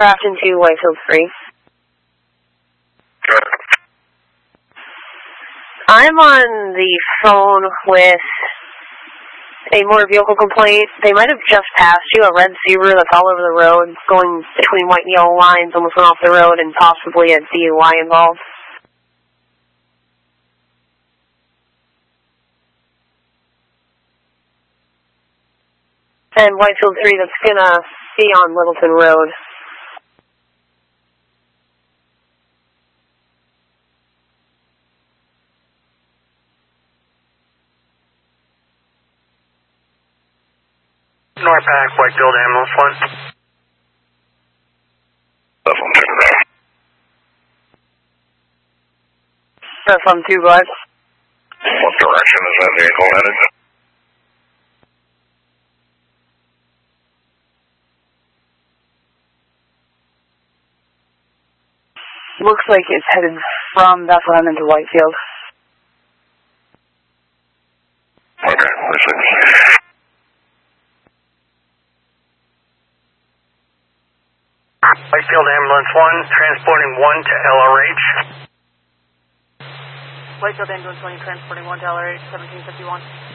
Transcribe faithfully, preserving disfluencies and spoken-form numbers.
craft into Whitefield three. Good. I'm on the phone with a motor vehicle complaint. They might have just passed you, a red Subaru that's all over the road, going between white and yellow lines, almost went off the road, and possibly a D U I involved. And Whitefield three, that's gonna be on Littleton Road. Norpac, Whitefield ambulance one. That's one two. That's on two, bud. What direction is that vehicle headed? Looks like it's headed from Bethlehem into Whitefield. Okay, listen. Whitefield ambulance one, transporting one to L R H. Whitefield ambulance one, transporting one to L R H, seventeen fifty-one.